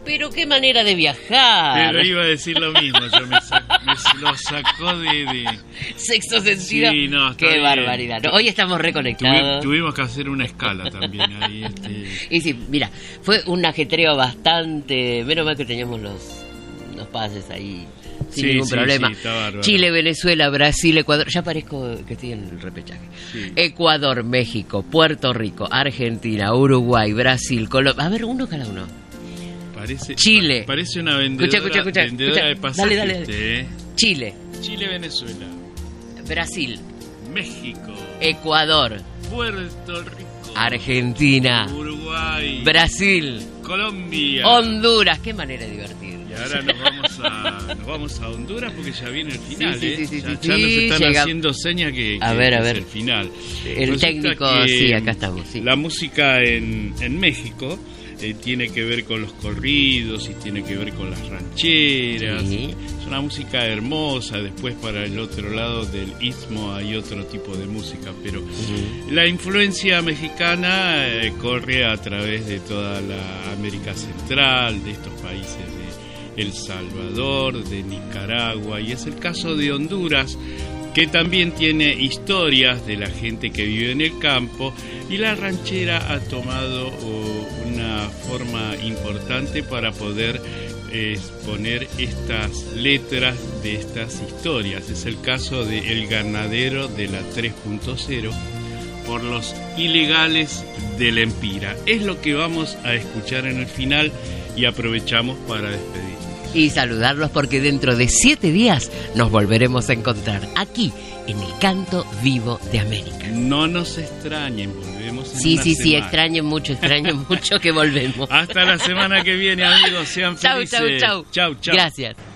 Pero qué manera de viajar. Pero iba a decir lo mismo, yo me lo sacó de... Sexto sentido. Sí, no, está qué bien. barbaridad. No, hoy estamos reconectados. Tuvimos que hacer una escala también ahí. Y sí, mira, fue un ajetreo bastante... Menos mal que teníamos los pases ahí sin ningún problema. Sí, está bárbaro. Chile, Venezuela, Brasil, Ecuador. Ya parezco que estoy en el repechaje. Sí. Ecuador, México, Puerto Rico, Argentina, Uruguay, Brasil, Colombia. A ver, uno cada uno. Chile. Parece una vendedora, vendedora de pasajes. Dale. Chile, Venezuela, Brasil, México, Ecuador, Puerto Rico, Argentina, Uruguay, Brasil, Colombia, Honduras. Qué manera de divertir. Y ahora nos vamos a Honduras porque ya viene el final. Sí, ya nos están llega... haciendo señas que a ver. es el final. El técnico, sí, acá estamos. Sí. La música en México tiene que ver con los corridos y tiene que ver con las rancheras. Sí. Es una música hermosa. Después para el otro lado del istmo hay otro tipo de música, pero la influencia mexicana corre a través de toda la América Central, de estos países de El Salvador, de Nicaragua, y es el caso de Honduras, que también tiene historias de la gente que vive en el campo, y la ranchera ha tomado una forma importante para poder exponer estas letras de estas historias. Es el caso de El Ganadero de la 3.0 por los ilegales del Empira. Es lo que vamos a escuchar en el final y aprovechamos para despedirnos. Y saludarlos porque dentro de 7 días nos volveremos a encontrar aquí en el Canto Vivo de América. No nos extrañen, volvemos en Sí, una sí, semana. extrañen mucho que volvemos. Hasta la semana que viene, amigos, sean felices. Chau. Chau. Gracias.